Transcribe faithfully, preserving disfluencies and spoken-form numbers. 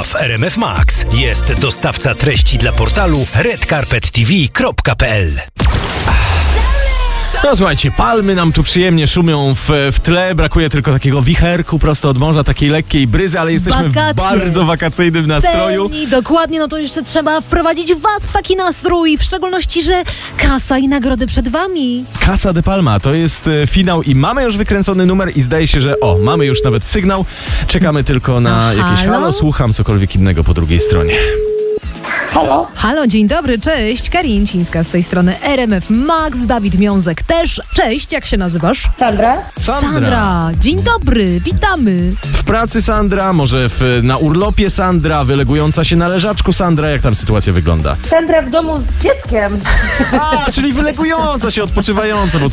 w R M F Max. Jest dostawca treści dla portalu red carpet t v kropka p l. No słuchajcie, palmy nam tu przyjemnie szumią w, w tle, brakuje tylko takiego wicherku prosto od morza, takiej lekkiej bryzy, ale jesteśmy Wakacje. w bardzo wakacyjnym nastroju. Pełni, dokładnie, no to jeszcze trzeba wprowadzić was w taki nastrój, w szczególności, że kasa i nagrody przed wami. Casa de Palma to jest e, finał i mamy już wykręcony numer i zdaje się, że o, mamy już nawet sygnał. Czekamy tylko na A jakieś halo? halo, słucham cokolwiek innego po drugiej stronie. Halo? Halo, dzień dobry, cześć, Karin Cińska z tej strony R M F Max, Dawid Miązek też. Cześć, jak się nazywasz? Sandra? Sandra. Dzień dobry, witamy. W pracy Sandra, może w, na urlopie Sandra, wylegująca się na leżaczku Sandra, jak tam sytuacja wygląda? Sandra w domu z dzieckiem. A, czyli wylegująca się, odpoczywająca, bo